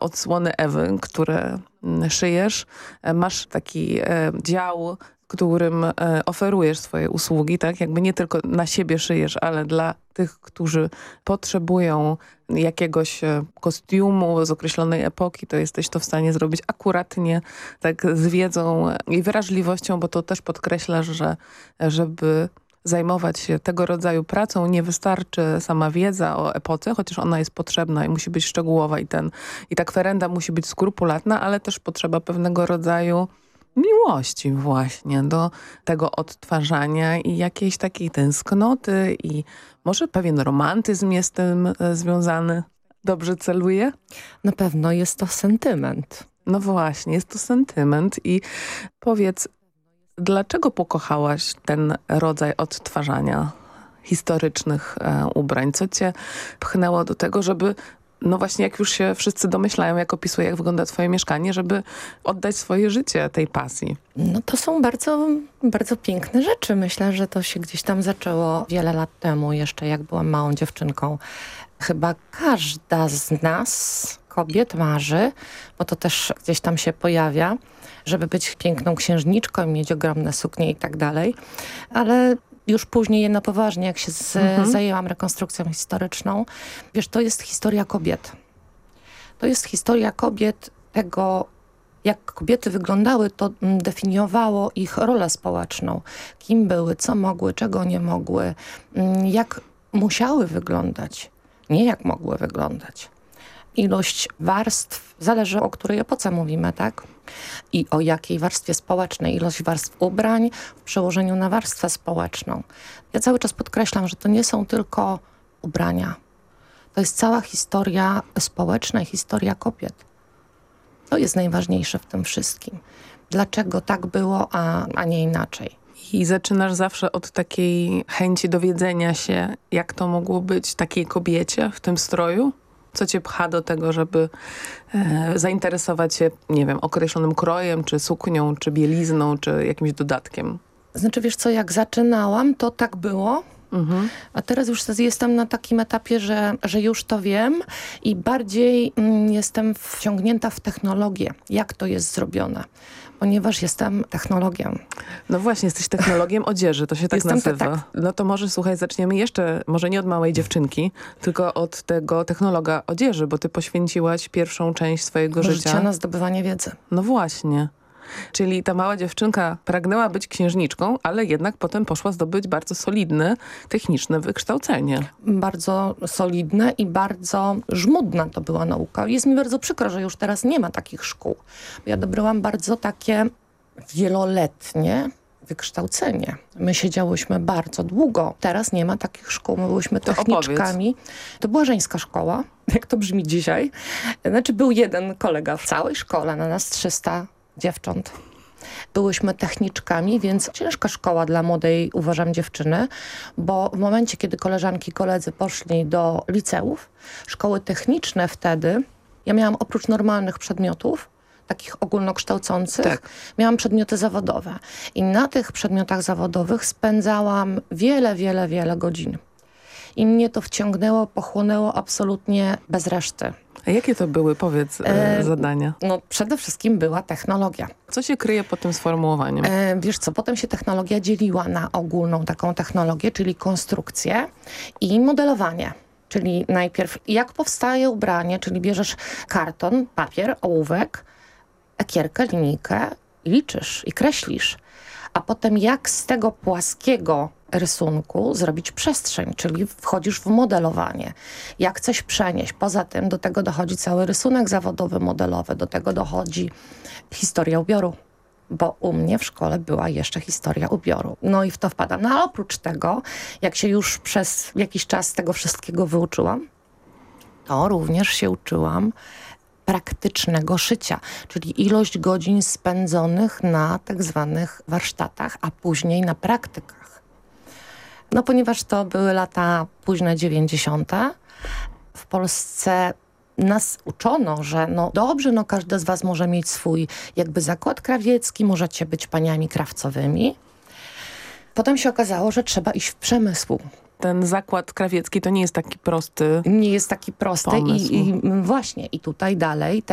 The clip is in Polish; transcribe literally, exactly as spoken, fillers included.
odsłony Ewy, które szyjesz. Masz taki dział, którym oferujesz swoje usługi, tak? Jakby nie tylko na siebie szyjesz, ale dla tych, którzy potrzebują jakiegoś kostiumu z określonej epoki, to jesteś to w stanie zrobić akuratnie, tak z wiedzą i wrażliwością, bo to też podkreślasz, że żeby zajmować się tego rodzaju pracą, nie wystarczy sama wiedza o epoce, chociaż ona jest potrzebna i musi być szczegółowa i, ten, i ta kwerenda musi być skrupulatna, ale też potrzeba pewnego rodzaju miłości właśnie do tego odtwarzania i jakiejś takiej tęsknoty i może pewien romantyzm jest z tym związany. Dobrze celuję? Na pewno jest to sentyment. No właśnie, jest to sentyment i powiedz, dlaczego pokochałaś ten rodzaj odtwarzania historycznych e, ubrań? Co cię pchnęło do tego, żeby, no właśnie jak już się wszyscy domyślają, jak opisuję, jak wygląda twoje mieszkanie, żeby oddać swoje życie tej pasji? No to są bardzo, bardzo piękne rzeczy. Myślę, że to się gdzieś tam zaczęło wiele lat temu, jeszcze jak byłam małą dziewczynką. Chyba każda z nas, kobiet, marzy, bo to też gdzieś tam się pojawia, żeby być piękną księżniczką, mieć ogromne suknie i tak dalej. Ale już później na poważnie, jak się z, mhm. zajęłam rekonstrukcją historyczną, wiesz, to jest historia kobiet. To jest historia kobiet, tego, jak kobiety wyglądały, to definiowało ich rolę społeczną. Kim były, co mogły, czego nie mogły, jak musiały wyglądać, nie jak mogły wyglądać. Ilość warstw, zależy o której epoce mówimy, tak? I o jakiej warstwie społecznej, ilość warstw ubrań w przełożeniu na warstwę społeczną. Ja cały czas podkreślam, że to nie są tylko ubrania. To jest cała historia społeczna i historia kobiet. To jest najważniejsze w tym wszystkim. Dlaczego tak było, a, a nie inaczej? I zaczynasz zawsze od takiej chęci dowiedzenia się, jak to mogło być takiej kobiecie w tym stroju? Co cię pcha do tego, żeby e, zainteresować się, nie wiem, określonym krojem, czy suknią, czy bielizną, czy jakimś dodatkiem? Znaczy, wiesz co, jak zaczynałam, to tak było. Mhm. A teraz już jestem na takim etapie, że, że już to wiem i bardziej mm, jestem wciągnięta w technologię, jak to jest zrobione. Ponieważ jestem technologiem. No właśnie, jesteś technologiem odzieży, to się tak jestem nazywa. Te, tak. No to może, słuchaj, zaczniemy jeszcze, może nie od małej dziewczynki, tylko od tego technologa odzieży, bo ty poświęciłaś pierwszą część swojego życia. życia na zdobywanie wiedzy. No właśnie. Czyli ta mała dziewczynka pragnęła być księżniczką, ale jednak potem poszła zdobyć bardzo solidne, techniczne wykształcenie. Bardzo solidne i bardzo żmudna to była nauka. Jest mi bardzo przykro, że już teraz nie ma takich szkół. Ja dobrałam bardzo takie wieloletnie wykształcenie. My siedziałyśmy bardzo długo. Teraz nie ma takich szkół. My byłyśmy to techniczkami. Opowiedz. To była żeńska szkoła, jak to brzmi dzisiaj. Znaczy był jeden kolega w całej szkole, na nas trzysta dziewcząt. Byłyśmy techniczkami, więc ciężka szkoła dla młodej, uważam, dziewczyny, bo w momencie, kiedy koleżanki, koledzy poszli do liceów, szkoły techniczne wtedy, ja miałam oprócz normalnych przedmiotów, takich ogólnokształcących, tak. miałam przedmioty zawodowe. I na tych przedmiotach zawodowych spędzałam wiele, wiele, wiele godzin. I mnie to wciągnęło, pochłonęło absolutnie bez reszty. A jakie to były, powiedz, e, zadania? No przede wszystkim była technologia. Co się kryje pod tym sformułowaniem? E, wiesz co, potem się technologia dzieliła na ogólną taką technologię, czyli konstrukcję i modelowanie. Czyli najpierw jak powstaje ubranie, czyli bierzesz karton, papier, ołówek, ekierkę, linijkę i liczysz i kreślisz. A potem jak z tego płaskiego rysunku zrobić przestrzeń, czyli wchodzisz w modelowanie. Jak coś przenieść. Poza tym do tego dochodzi cały rysunek zawodowy, modelowy. Do tego dochodzi historia ubioru. Bo u mnie w szkole była jeszcze historia ubioru. No i w to wpadam. No a oprócz tego, jak się już przez jakiś czas tego wszystkiego wyuczyłam, to również się uczyłam praktycznego szycia, czyli ilość godzin spędzonych na tak zwanych warsztatach, a później na praktykach. No ponieważ to były lata późne dziewięćdziesiąte, w Polsce nas uczono, że no dobrze, no każdy z was może mieć swój jakby zakład krawiecki, możecie być paniami krawcowymi. Potem się okazało, że trzeba iść w przemysł. Ten zakład krawiecki to nie jest taki prosty Nie jest taki prosty i, i właśnie i tutaj dalej